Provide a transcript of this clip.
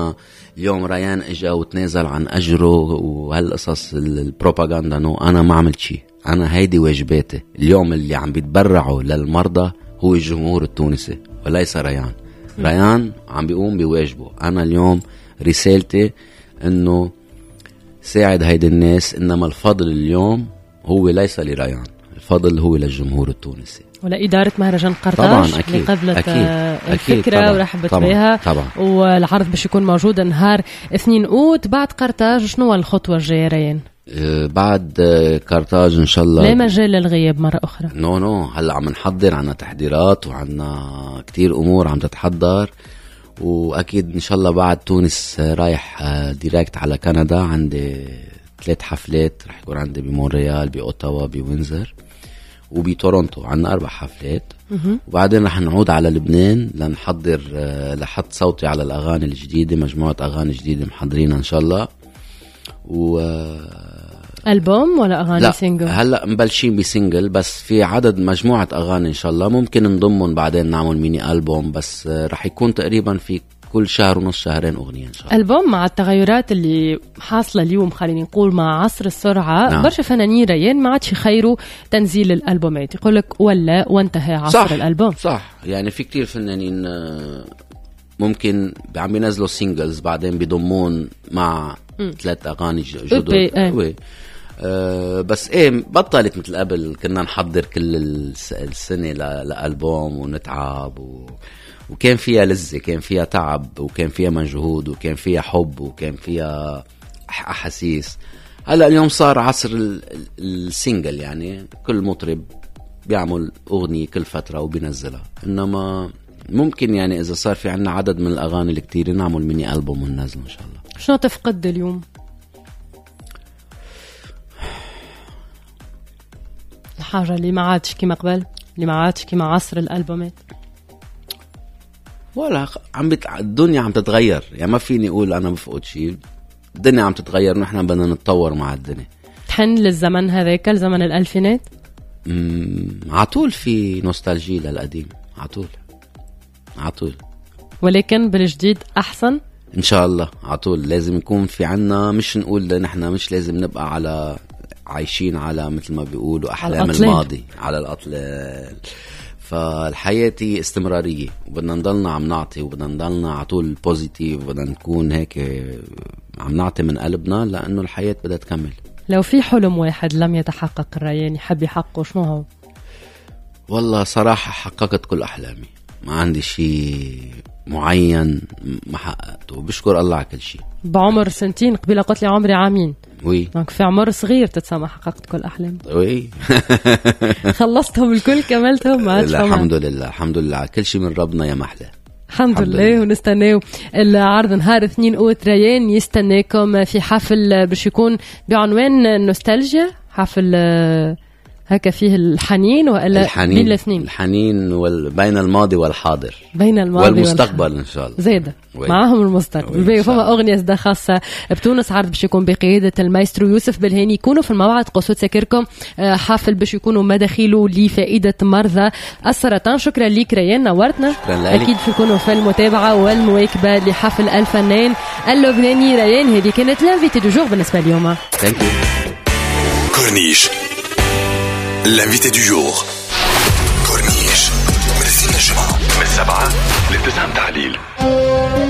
إنه اليوم ريان إجا وتنازل عن أجره وهالقصص البروباغندا. أنا ما عملت شيء. أنا هيدي واجباتي اليوم. اللي عم بيتبرعوا للمرضى هو الجمهور التونسي وليس ريان. ريان عم بيقوم بواجبه. أنا اليوم رسالتي إنه ساعد هيدي الناس، إنما الفضل اليوم هو ليس لريان، الفضل هو للجمهور التونسي ولا إدارة مهرجان قرطاج طبعا. أكيد. اللي قبلت الفكرة طبعاً. ورحبت طبعاً. بها طبعا. والعرض باش يكون موجود نهار 2 أوت. بعد قرطاج شنو الخطوة الجاية ريان؟ بعد قرطاج إن شاء الله لا مجال للغياب مرة أخرى. نو هلأ عم نحضر، عنا تحضيرات وعنا كتير أمور عم تتحضر. وأكيد إن شاء الله بعد تونس رايح ديريكت على كندا. عندي 3 حفلات رح يكون عندي بمونريال، بأوتاوا، بوينزر، وبتورونتو. عنا 4 حفلات. وبعدين رح نعود على لبنان لنحضر لحط صوتي على الأغاني الجديدة، مجموعة أغاني جديدة محضرينها إن شاء الله. ألبوم ولا أغاني لا سينجل؟ هلأ مبلشين بسينجل، بس في عدد مجموعة أغاني إن شاء الله ممكن نضمهم بعدين نعمل ميني ألبوم. بس رح يكون تقريبا في كل شهر ونص شهرين أغنية إن شاء الله. ألبوم مع التغيرات اللي حاصلة اليوم، خليني نقول مع عصر السرعة. نعم. برشا فنانين ريان ما عادش يخيروا تنزيل الألبومات، يقولك ولا وانتهى عصر صح. الألبوم. صح، يعني في كتير فنانين ممكن عم بينزلوا سينجلز بعدين بيضمون مع 3 أغاني جدد. بس بطلت مثل قبل. كنا نحضر كل السنة لألبوم ونتعب وكان فيها لذة، كان فيها تعب، وكان فيها مجهود، وكان فيها حب، وكان فيها أحاسيس. هلأ اليوم صار عصر السينجل، يعني كل مطرب بيعمل أغنية كل فترة وبينزلها. إنما ممكن يعني إذا صار في عنا عدد من الأغاني الكتير نعمل ميني ألبوم وننزله إن شاء الله. شنو تفقد اليوم؟ الحاجة اللي ما عادش كما قبل، اللي ما عادش كما عصر الألبومات. ولا الدنيا عم تتغير، يعني ما فيني أقول أنا بفقد شيء. الدنيا عم تتغير ونحن بدنا نتطور مع الدنيا. تحن للزمن هذاك، الزمن الألفينات؟ عطول في نوستالجي للقديم، عطول ولكن بالجديد أحسن إن شاء الله. عطول لازم يكون في عنا، مش نقول نحن مش لازم نبقى على عايشين على مثل ما بيقولوا أحلام الماضي، على الأطلال. فالحياة استمرارية، وبدنا نضلنا عم نعطي، وبدنا نضلنا عطول بوزيتيف، وبدنا نكون هيك عم نعطي من قلبنا، لأنه الحياة بدها تكمل. لو في حلم واحد لم يتحقق الريان يحب يحققه، شنو هو؟ والله صراحة حققت كل أحلامي، ما عندي شيء معين ما حققته. بشكر الله على كل شيء. بعمر 2 قبيلة قلت لي عمري عامين. وي. دونك في عمر صغير تتسمى حققت كل أحلام. وي. خلصتهم الكل، كملتهم. الحمد لله، الحمد لله، كل شيء من ربنا يا محلى. الحمد لله. ونستناو العرض نهار 2 أوت. ريان يستناكم في حفل باش يكون بعنوان نوستالجيا، حفل هكا فيه الحنين ولا بين الاثنين؟ الحنين بين الماضي والحاضر، بين الماضي والمستقبل إن شاء الله. زيادة معاهم المستقبل. فما أغنية زدا خاصة بتونس، عرض باش يكون بقيادة المايسترو يوسف بالهاني. يكونوا في الموعد قصود سكركم، حافل باش يكونوا مداخيله لفائدة مرضى السرطان. شكرا ليك ريان، نورتنا. أكيد في يكونوا في المتابعة والمواكبة لحفل الفنان اللبناني ريان. هذه كانت لانفيتي دو جور بالنسبة اليوم. كورنيش l'invité du jour. كورنيش من السنة الجمعة من 7 ل 9 تعليل.